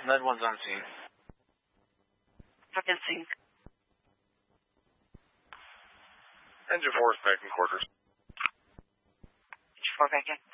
Med 1's on scene. Fucking scene. Engine 4 is back in quarters. Engine 4 back in.